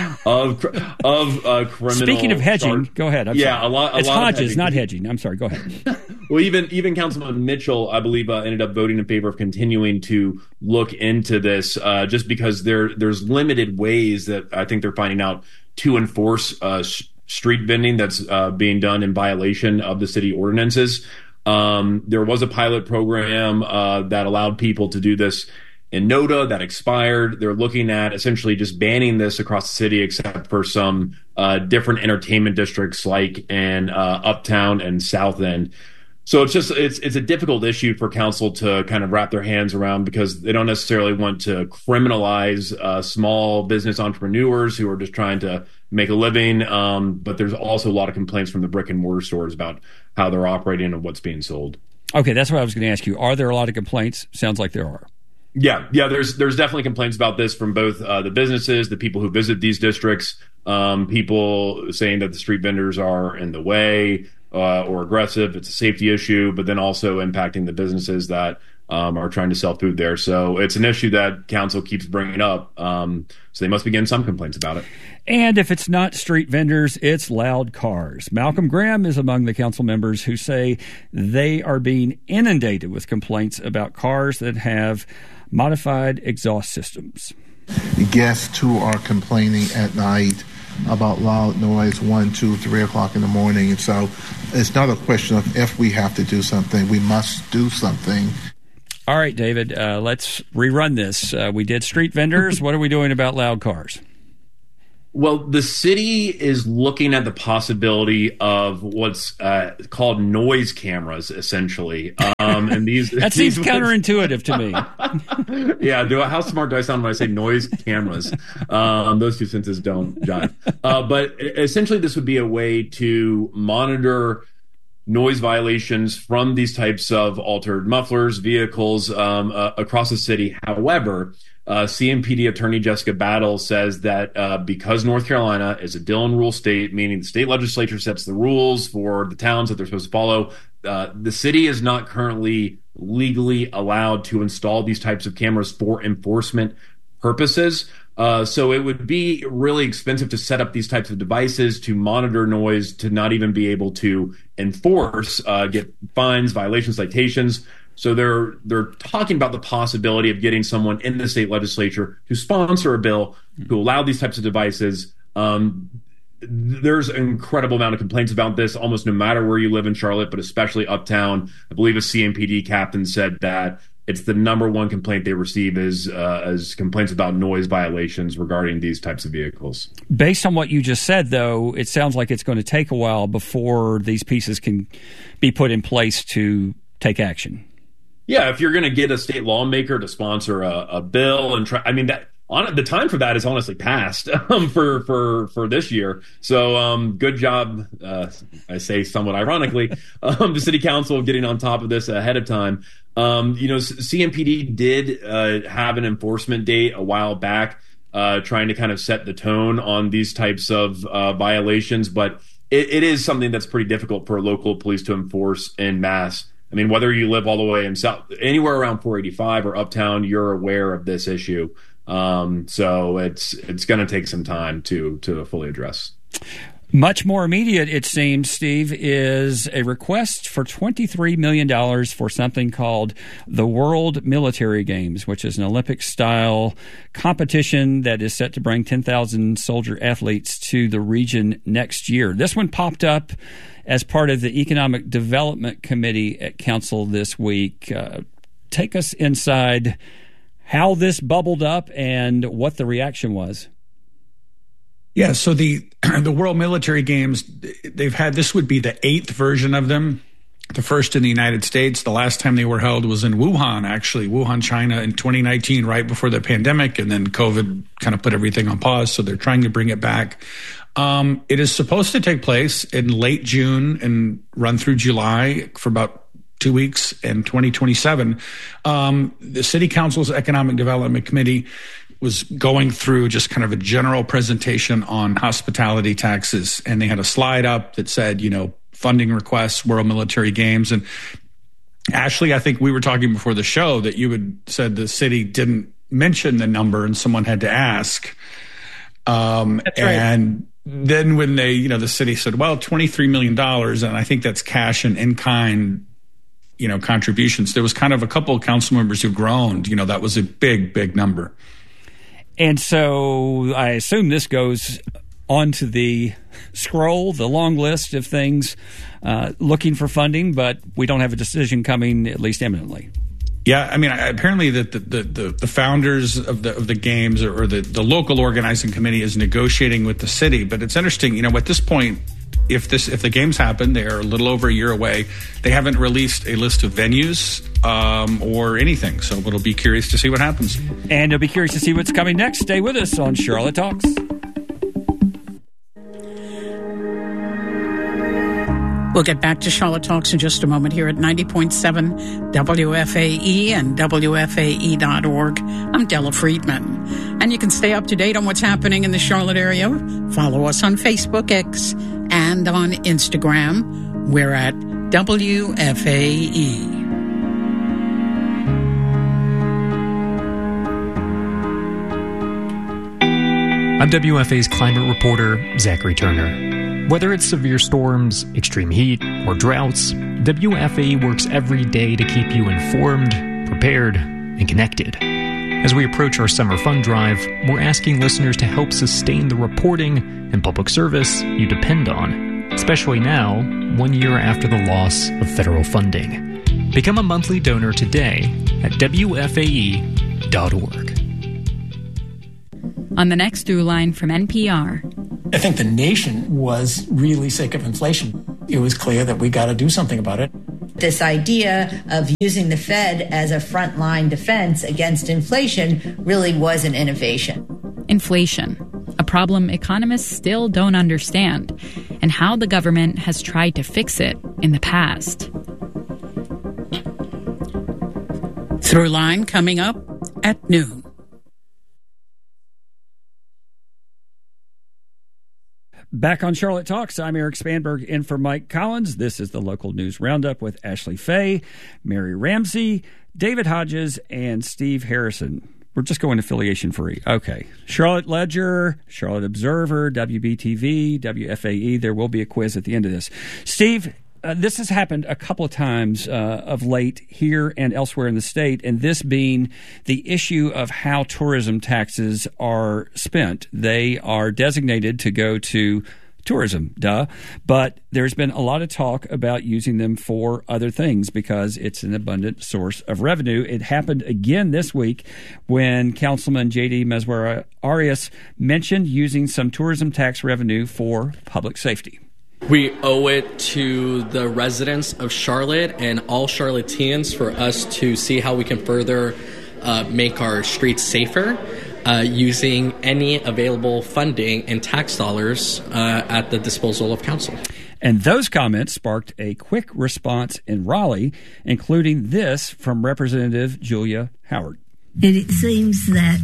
of of uh, criminal. Speaking of hedging, charge. go ahead. I'm yeah, sorry. a lot. A it's lot Hodges, of hedging. not hedging. I'm sorry. Go ahead. Well, even even Councilman Mitchell, I believe, uh, ended up voting in favor of continuing to look into this, uh, just because there there's limited ways that I think they're finding out to enforce uh, sh- street vending that's uh, being done in violation of the city ordinances. Um, there was a pilot program uh, that allowed people to do this in NODA that expired. They're looking at essentially just banning this across the city, except for some uh, different entertainment districts like in uh, Uptown and South End. So it's just it's it's a difficult issue for council to kind of wrap their hands around, because they don't necessarily want to criminalize uh, small business entrepreneurs who are just trying to make a living. Um, but there's also a lot of complaints from the brick and mortar stores about how they're operating and what's being sold. Okay, that's what I was going to ask you. Are there a lot of complaints? Sounds like there are. Yeah, yeah. There's there's definitely complaints about this from both uh, the businesses, the people who visit these districts, um, people saying that the street vendors are in the way. Uh, or aggressive. It's a safety issue, but then also impacting the businesses that um, are trying to sell food there. So it's an issue that council keeps bringing up. Um, so they must be getting some complaints about it. And if it's not street vendors, it's loud cars. Malcolm Graham is among the council members who say they are being inundated with complaints about cars that have modified exhaust systems. Guests who are complaining at night about loud noise one, two, three o'clock in the morning. And so it's not a question of if we have to do something, we must do something. All right, David, uh, let's rerun this. Uh, we did street vendors. What are we doing about loud cars? Well, the city is looking at the possibility of what's uh, called noise cameras, essentially. Um, and these that these seems counterintuitive to me. Yeah, do I, how smart do I sound when I say noise cameras? Um, those two sentences don't jive. Uh, but essentially, this would be a way to monitor noise violations from these types of altered mufflers, vehicles um, uh, across the city. However, Uh, C M P D Attorney Jessica Battle says that uh, because North Carolina is a Dillon rule state, meaning the state legislature sets the rules for the towns that they're supposed to follow, uh, the city is not currently legally allowed to install these types of cameras for enforcement purposes. Uh, so it would be really expensive to set up these types of devices to monitor noise, to not even be able to enforce, uh, get fines, violations, citations. So they're they're talking about the possibility of getting someone in the state legislature to sponsor a bill to allow these types of devices. Um, there's an incredible amount of complaints about this, almost no matter where you live in Charlotte, but especially uptown. I believe a C M P D captain said that it's the number one complaint they receive is uh, as complaints about noise violations regarding these types of vehicles. Based on what you just said, though, it sounds like it's going to take a while before these pieces can be put in place to take action. Yeah, if you're going to get a state lawmaker to sponsor a, a bill and try, I mean, that on the time for that is honestly past um, for for for this year. So, um, good job. Uh, I say somewhat ironically, um, the city council getting on top of this ahead of time. Um, you know, C M P D did uh, have an enforcement date a while back, uh, trying to kind of set the tone on these types of uh, violations, but it, it is something that's pretty difficult for local police to enforce en masse. I mean, whether you live all the way in south, anywhere around four eighty-five or uptown, you're aware of this issue. Um, so it's it's going to take some time to to fully address. Much more immediate, it seems, Steve, is a request for twenty-three million dollars for something called the World Military Games, which is an Olympic-style competition that is set to bring ten thousand soldier athletes to the region next year. This one popped up as part of the Economic Development Committee at Council this week. Uh, take us inside how this bubbled up and what the reaction was. Yeah, so the the World Military Games, they've had, this would be the eighth version of them, the first in the United States. The last time they were held was in Wuhan, actually, Wuhan, China, in twenty nineteen, right before the pandemic, and then COVID kind of put everything on pause, so they're trying to bring it back. Um, it is supposed to take place in late June and run through July for about two weeks in twenty twenty-seven. Um, the City Council's Economic Development Committee was going through just kind of a general presentation on hospitality taxes, and they had a slide up that said, you know, funding requests, World Military Games. And Ashley, I think we were talking before the show that you had said the city didn't mention the number and someone had to ask. Um, That's right. And then when they, you know, the city said, well, twenty-three million dollars, and I think that's cash and in-kind, you know, contributions. There was kind of a couple of council members who groaned, you know, that was a big, big number. And so I assume this goes onto the scroll, the long list of things uh, looking for funding, but we don't have a decision coming, at least imminently. Yeah, I mean, apparently the the, the, the founders of the of the games or, or the, the local organizing committee is negotiating with the city. But it's interesting, you know, at this point, if this if the games happen, they are a little over a year away. They haven't released a list of venues um, or anything, so it'll be curious to see what happens. And you'll be curious to see what's coming next. Stay with us on Charlotte Talks. We'll get back to Charlotte Talks in just a moment here at ninety point seven W F A E and W F A E dot org. I'm Della Friedman. And you can stay up to date on what's happening in the Charlotte area. Follow us on Facebook, X, and on Instagram. We're at W F A E. I'm W F A's climate reporter, Zachary Turner. Whether it's severe storms, extreme heat, or droughts, W F A E works every day to keep you informed, prepared, and connected. As we approach our summer fund drive, we're asking listeners to help sustain the reporting and public service you depend on, especially now, one year after the loss of federal funding. Become a monthly donor today at W F A E dot org. On the next through line from N P R. I think the nation was really sick of inflation. It was clear that we got to do something about it. This idea of using the Fed as a frontline defense against inflation really was an innovation. Inflation, a problem economists still don't understand, and how the government has tried to fix it in the past. Throughline coming up at noon. Back on Charlotte Talks, I'm Eric Spanberg in for Mike Collins. This is the local news roundup with Ashley Fay, Mary Ramsey, David Hodges, and Steve Harrison. We're just going affiliation free. Okay. Charlotte Ledger, Charlotte Observer, W B T V, W F A E. There will be a quiz at the end of this. Steve, uh, this has happened a couple of times uh, of late here and elsewhere in the state, and this being the issue of how tourism taxes are spent. They are designated to go to tourism, duh, but there's been a lot of talk about using them for other things because it's an abundant source of revenue. It happened again this week when Councilman J D Meswera Arias mentioned using some tourism tax revenue for public safety. We owe it to the residents of Charlotte and all Charlotteans for us to see how we can further uh, make our streets safer uh, using any available funding and tax dollars uh, at the disposal of council. And those comments sparked a quick response in Raleigh, including this from Representative Julia Howard. And it seems that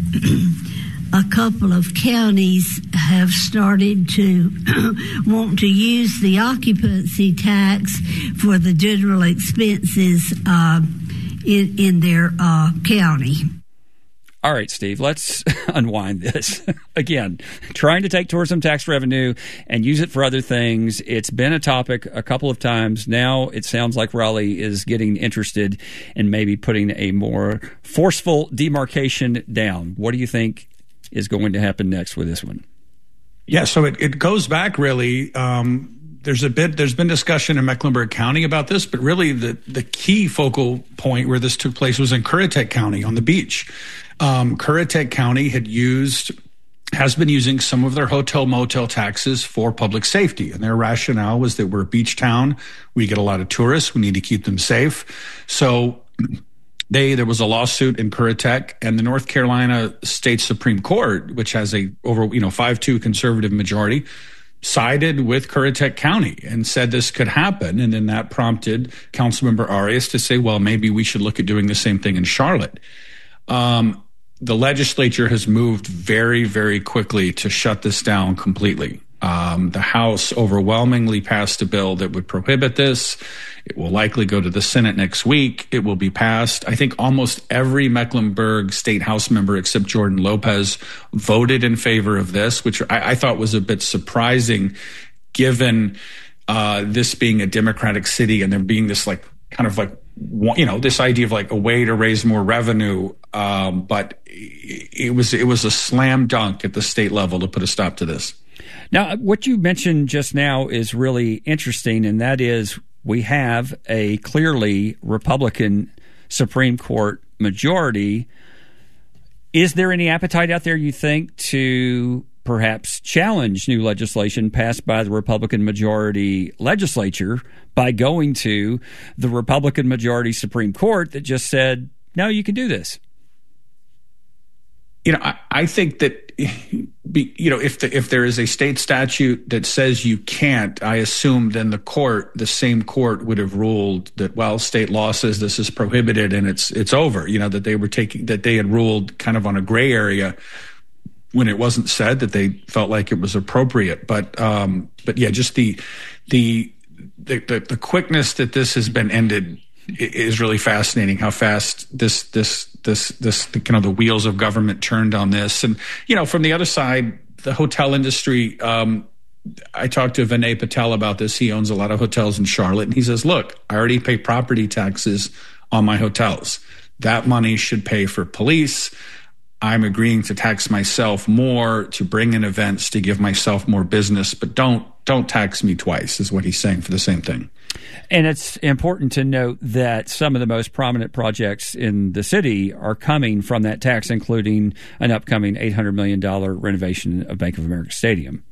a couple of counties have started to want to use the occupancy tax for the general expenses uh, in, in their uh, county. All right, Steve, let's unwind this. Again, trying to take tourism tax revenue and use it for other things. It's been a topic a couple of times. Now it sounds like Raleigh is getting interested in maybe putting a more forceful demarcation down. What do you think is going to happen next with this one? Yeah, so it, it goes back really. Um, there's a bit. There's been discussion in Mecklenburg County about this, but really the the key focal point where this took place was in Currituck County on the beach. Um, Currituck County had used, has been using some of their hotel motel taxes for public safety. And their rationale was that we're a beach town. We get a lot of tourists. We need to keep them safe. So they, there was a lawsuit in Currituck, and the North Carolina State Supreme Court, which has a over, you know, five two conservative majority, sided with Currituck County and said this could happen. And then that prompted Councilmember Arias to say, well, maybe we should look at doing the same thing in Charlotte. Um, the legislature has moved very, very quickly to shut this down completely. Um, the House overwhelmingly passed a bill that would prohibit this. It will likely go to the Senate next week. It will be passed. I think almost every Mecklenburg State House member except Jordan Lopez voted in favor of this, which I, I thought was a bit surprising given uh, this being a Democratic city and there being this like kind of like, you know, this idea of like a way to raise more revenue. Um, but it was it was a slam dunk at the state level to put a stop to this. Now, what you mentioned just now is really interesting, and that is we have a clearly Republican Supreme Court majority. Is there any appetite out there, you think, to perhaps challenge new legislation passed by the Republican majority legislature by going to the Republican majority Supreme Court that just said, no, you can do this? You know, I, I think that, be, you know, if the, if there is a state statute that says you can't, I assume then the court, the same court would have ruled that, well, state law says this is prohibited and it's it's over. You know, that they were taking, that they had ruled kind of on a gray area when it wasn't said that they felt like it was appropriate. But um, but yeah, just the the the, the, the quickness that this has been ended is really fascinating. How fast this this this this the, kind of the wheels of government turned on this. And you know, from the other side, the hotel industry. Um, I talked to Vinay Patel about this. He owns a lot of hotels in Charlotte, and he says, "Look, I already pay property taxes on my hotels. That money should pay for police." I'm agreeing to tax myself more to bring in events to give myself more business, but don't don't tax me twice, is what he's saying for the same thing. And it's important to note that some of the most prominent projects in the city are coming from that tax, including an upcoming eight hundred million dollars renovation of Bank of America Stadium.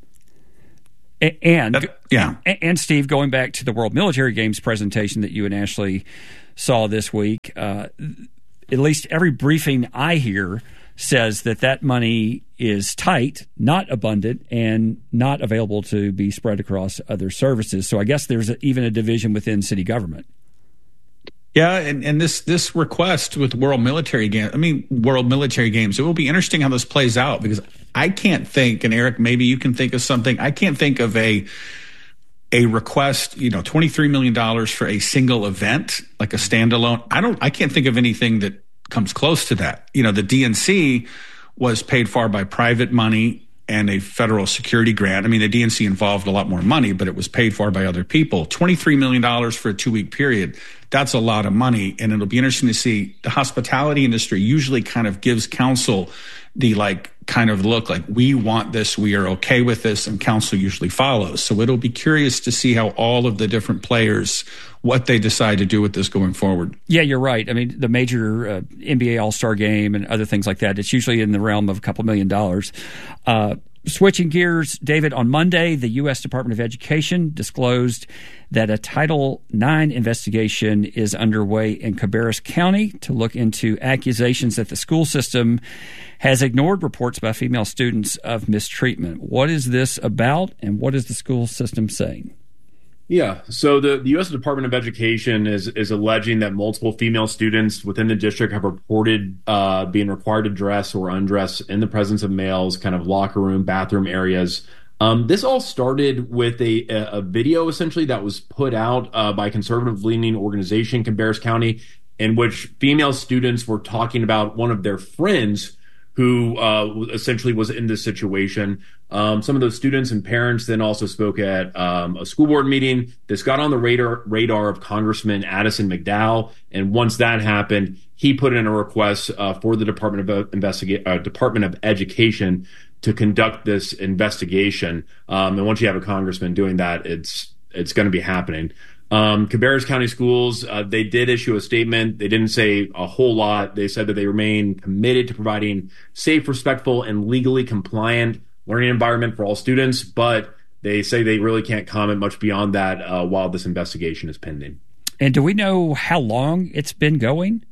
And, uh, yeah. and Steve, going back to the World Military Games presentation that you and Ashley saw this week, uh, at least every briefing I hear says that that money is tight, not abundant, and not available to be spread across other services. So I guess there's a, even a division within city government. Yeah, and, and this this request with World Military Games, I mean, World Military Games, it will be interesting how this plays out, because I can't think, and Eric, maybe you can think of something, I can't think of a a request, you know, twenty-three million dollars for a single event, like a standalone. I don't, I can't think of anything that comes close to that. You know, the D N C was paid for by private money and a federal security grant. I mean, the D N C involved a lot more money, but it was paid for by other people. twenty-three million dollars for a two-week period, that's a lot of money. And it'll be interesting to see. The hospitality industry usually kind of gives council the like kind of look like, we want this, we are okay with this, and council usually follows. So it'll be curious to see how all of the different players, what they decide to do with this going forward. Yeah, you're right. I mean, the major uh, N B A All-Star Game and other things like that, it's usually in the realm of a couple million dollars. Uh, switching gears, David, on Monday, the U S Department of Education disclosed that a Title nine investigation is underway in Cabarrus County to look into accusations that the school system has ignored reports by female students of mistreatment. What is this about, and what is the school system saying? Yeah, so the, the U S Department of Education is is alleging that multiple female students within the district have reported uh, being required to dress or undress in the presence of males, kind of locker room, bathroom areas. Um, this all started with a, a video, essentially, that was put out uh, by a conservative-leaning organization, Cabarrus County, in which female students were talking about one of their friends who uh, essentially was in this situation. Um, some of those students and parents then also spoke at um, a school board meeting. This got on the radar, radar of Congressman Addison McDowell, and once that happened, he put in a request uh, for the Department of Investiga- uh, Department of Education to conduct this investigation. Um, and once you have a congressman doing that, it's it's going to be happening. Um, Cabarrus County Schools, uh, they did issue a statement. They didn't say a whole lot. They said that they remain committed to providing safe, respectful, and legally compliant learning environment for all students, but they say they really can't comment much beyond that uh, while this investigation is pending. And do we know how long it's been going?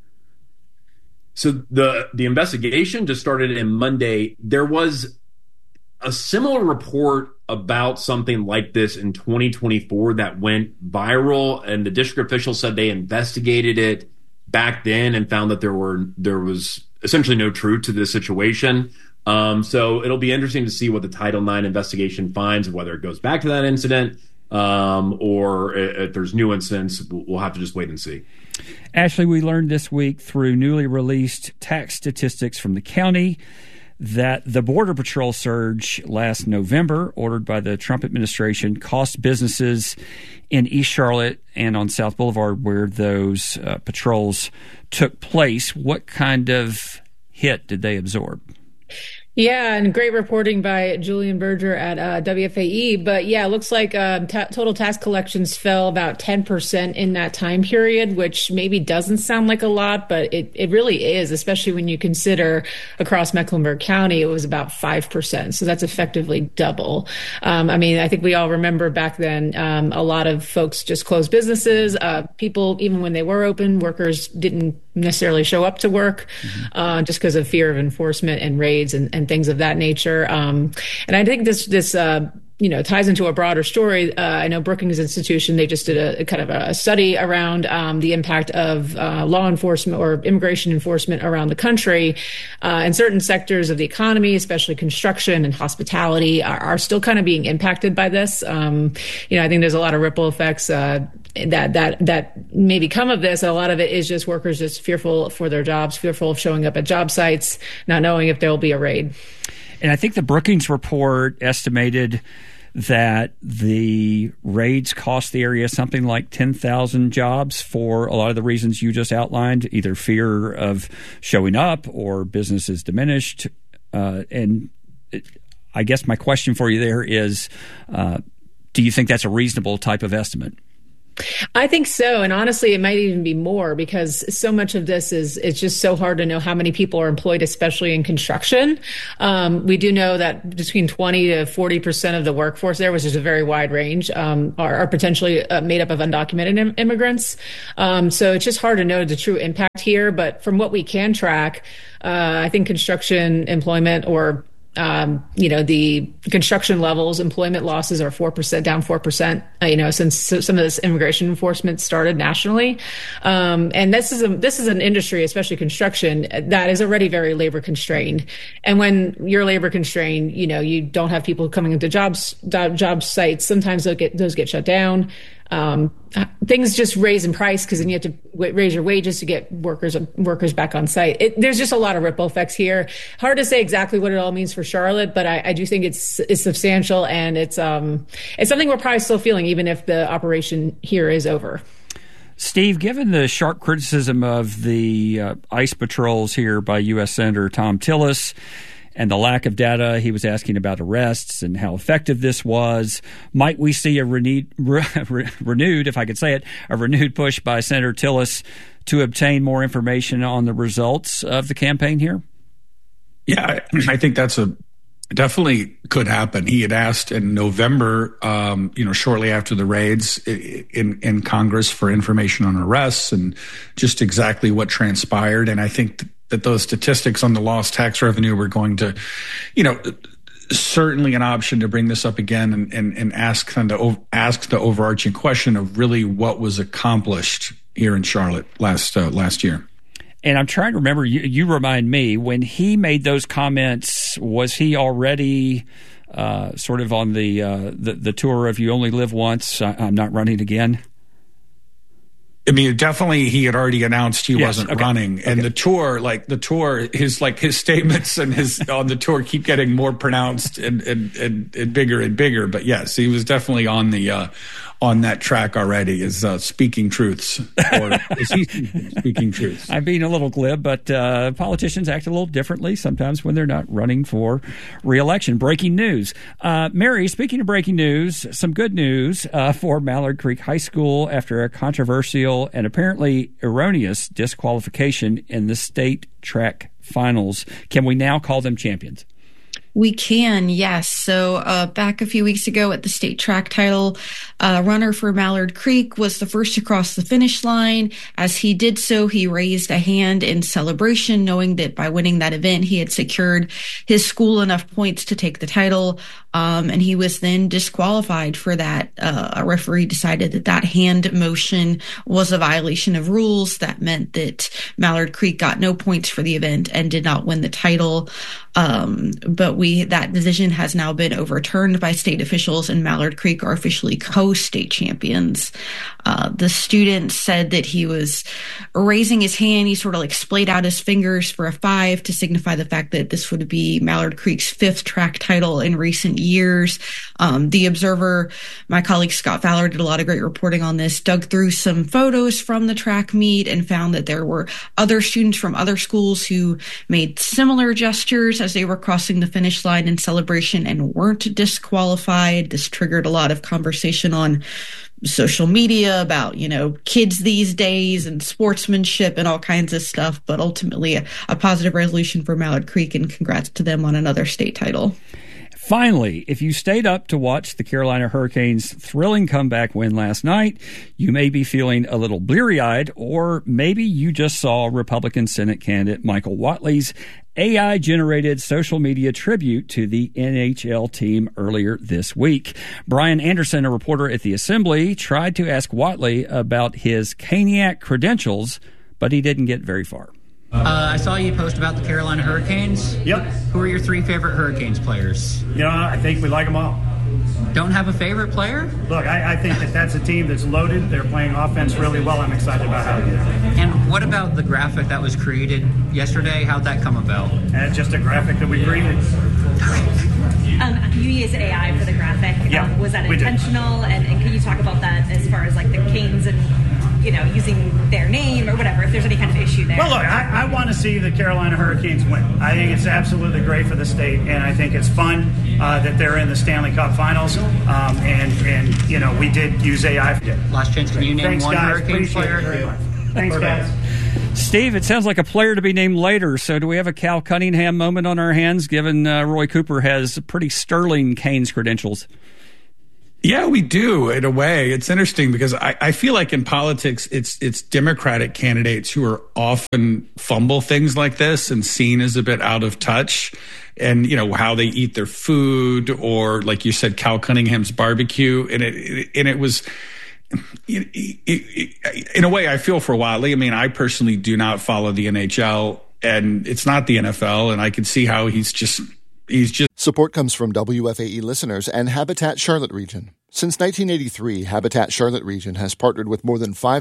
So the the investigation just started on Monday. There was a similar report about something like this in twenty twenty-four that went viral, and the district officials said they investigated it back then and found that there were there was essentially no truth to this situation. Um, so it'll be interesting to see what the Title nine investigation finds, whether it goes back to that incident um, or if there's new incidents. We'll have to just wait and see. Ashley, we learned this week through newly released tax statistics from the county that the Border Patrol surge last November, ordered by the Trump administration, cost businesses in East Charlotte and on South Boulevard, where those uh, patrols took place. What kind of hit did they absorb? Yeah, and great reporting by Julian Berger at uh, W F A E. But yeah, it looks like um, t- total tax collections fell about ten percent in that time period, which maybe doesn't sound like a lot, but it, it really is, especially when you consider across Mecklenburg County, it was about five percent. So that's effectively double. Um, I mean, I think we all remember back then, um, a lot of folks just closed businesses. Uh, people, even when they were open, workers didn't necessarily show up to work mm-hmm. uh, just because of fear of enforcement and raids and, and things of that nature. Um, and I think this, this, uh, you know, ties into a broader story. Uh, I know Brookings Institution, they just did a, a kind of a study around um, the impact of uh, law enforcement or immigration enforcement around the country. Uh, and certain sectors of the economy, especially construction and hospitality, are, are still kind of being impacted by this. Um, you know, I think there's a lot of ripple effects uh, that that that maybe come of this. A lot of it is just workers just fearful for their jobs, fearful of showing up at job sites, not knowing if there will be a raid. And I think the Brookings report estimated that the raids cost the area something like ten thousand jobs for a lot of the reasons you just outlined, either fear of showing up or businesses diminished. Uh, and it, I guess my question for you there is, uh, do you think that's a reasonable type of estimate? I think so. And honestly, it might even be more because so much of this is, it's just so hard to know how many people are employed, especially in construction. Um, we do know that between twenty to forty percent of the workforce there, which is a very wide range, um, are, are potentially uh, made up of undocumented im- immigrants. Um, so it's just hard to know the true impact here. But from what we can track, uh, I think construction employment or Um, you know, the construction levels, employment losses are four percent, down four percent, uh, you know, since some of this immigration enforcement started nationally. Um, and this is a, this is an industry, especially construction, that is already very labor constrained. And when you're labor constrained, you know, you don't have people coming into jobs, job sites. Sometimes those get, those get shut down. Um, things just raise in price because then you have to w- raise your wages to get workers workers back on site. It, there's just a lot of ripple effects here. Hard to say exactly what it all means for Charlotte, but I, I do think it's it's substantial and it's um it's something we're probably still feeling even if the operation here is over. Steve, given the sharp criticism of the uh, ICE patrols here by U S Senator Thom Tillis, and the lack of data, he was asking about arrests and how effective this was. Might we see a renewed, re- renewed, if I could say it, a renewed push by Senator Tillis to obtain more information on the results of the campaign here? Yeah, I think that's a definitely could happen. He had asked in November, um, you know, shortly after the raids in, in Congress for information on arrests and just exactly what transpired. And I think th- that those statistics on the lost tax revenue were going to, you know, certainly an option to bring this up again and, and, and ask kind of ask the overarching question of really what was accomplished here in Charlotte last uh, last year. And I'm trying to remember, you, you remind me, when he made those comments, was he already uh, sort of on the, uh, the the tour of you only live once, I, I'm not running again? I mean, definitely he had already announced he yes, wasn't okay. running. And okay. the tour, like the tour, his like his statements and his on the tour keep getting more pronounced and, and, and, and bigger and bigger. But yes, he was definitely on the uh, on that track already, is uh, speaking truths. Or is he speaking truths? I'm being a little glib, but uh, politicians act a little differently sometimes when they're not running for re-election. Breaking news. Uh, Mary, speaking of breaking news, some good news uh, for Mallard Creek High School after a controversial and apparently erroneous disqualification in the state track finals. Can we now call them champions? We can, yes. So uh, back a few weeks ago at the state track title, uh, runner for Mallard Creek was the first to cross the finish line. As he did so, he raised a hand in celebration, knowing that by winning that event, he had secured his school enough points to take the title. Um, and he was then disqualified for that. Uh, a referee decided that that hand motion was a violation of rules. That meant that Mallard Creek got no points for the event and did not win the title. Um, but we, that decision has now been overturned by state officials, and Mallard Creek are officially co-state champions. Uh, the student said that he was raising his hand. He sort of like splayed out his fingers for a five to signify the fact that this would be Mallard Creek's fifth track title in recent years. Um, the Observer, my colleague Scott Fowler did a lot of great reporting on this, dug through some photos from the track meet and found that there were other students from other schools who made similar gestures as they were crossing the finish line in celebration and weren't disqualified. This triggered a lot of conversation on social media about, you know, kids these days and sportsmanship and all kinds of stuff, but ultimately a, a positive resolution for Mallard Creek, and congrats to them on another state title. Finally, if you stayed up to watch the Carolina Hurricanes' thrilling comeback win last night, you may be feeling a little bleary-eyed, or maybe you just saw Republican Senate candidate Michael Whatley's A I-generated social media tribute to the N H L team earlier this week. Brian Anderson, a reporter at the Assembly, tried to ask Whatley about his Caniac credentials, but he didn't get very far. Uh, I saw you post about the Carolina Hurricanes. Yep. Who are your three favorite Hurricanes players? You know, I think we like them all. Don't have a favorite player? Look, I, I think that that's a team that's loaded. They're playing offense really well. I'm excited about how they do. And what about the graphic that was created yesterday? How'd that come about? And it's just a graphic that we created. Um, you use A I for the graphic. Yeah, um, was that we did. intentional? And, and can you talk about that as far as like the Canes and, you know, using their name or whatever, if there's any kind of issue there? Well, look, I, I want to see the Carolina Hurricanes win. I think it's absolutely great for the state, and I think it's fun uh, that they're in the Stanley Cup Finals. Um, and, and, you know, we did use A I. Last chance, can you name Thanks, one guys. Hurricanes Appreciate player? it very much. Thanks, guys. Steve, it sounds like a player to be named later. So do we have a Cal Cunningham moment on our hands, given uh, Roy Cooper has pretty sterling Canes credentials? Yeah, we do, in a way. It's interesting because I, I feel like in politics, it's it's Democratic candidates who are often fumble things like this and seen as a bit out of touch. And, you know, how they eat their food, or like you said, Cal Cunningham's barbecue. And it, it and it was... In, in a way, I feel for Watley. I mean, I personally do not follow the N H L, and it's not the N F L, and I can see how he's just he's just. Support comes from W F A E listeners and Habitat Charlotte Region. Since nineteen eighty-three, Habitat Charlotte Region has partnered with more than five